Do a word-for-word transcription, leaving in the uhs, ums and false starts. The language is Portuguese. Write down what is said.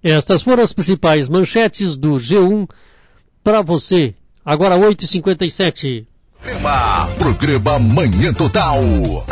Estas foram as principais manchetes do G um para você. Agora oito e cinquenta e sete. Programa Manhã Total.